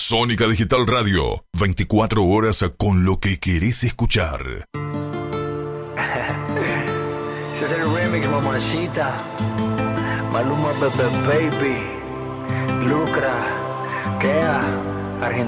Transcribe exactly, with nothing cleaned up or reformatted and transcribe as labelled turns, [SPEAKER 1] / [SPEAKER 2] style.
[SPEAKER 1] Sónica Digital Radio, veinticuatro horas con lo que querés escuchar.
[SPEAKER 2] Ese es el remix, mamacita. Maluma, Bebe Baby, Lucra, Kea, Argentina.